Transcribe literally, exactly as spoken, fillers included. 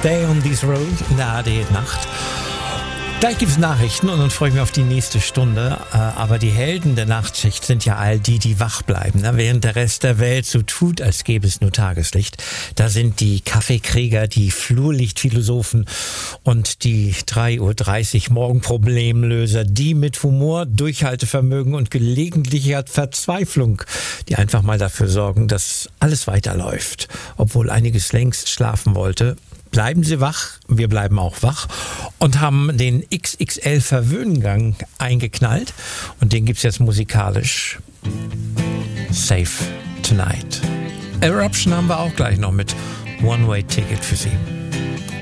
Stay on this road in der A R D-Nacht. Gleich gibt es Nachrichten und dann freue ich mich auf die nächste Stunde. Aber die Helden der Nachtschicht sind ja all die, die wach bleiben, ne? Während der Rest der Welt so tut, als gäbe es nur Tageslicht. Da sind die Kaffeekrieger, die Flurlichtphilosophen und die drei Uhr dreißig Morgenproblemlöser, die mit Humor, Durchhaltevermögen und gelegentlicher Verzweiflung, die einfach mal dafür sorgen, dass alles weiterläuft, obwohl einiges längst schlafen wollte. Bleiben Sie wach, wir bleiben auch wach und haben den X X L-Verwöhngang eingeknallt und den gibt's jetzt musikalisch. Save Tonight. Eruption haben wir auch gleich noch mit One-Way-Ticket für Sie.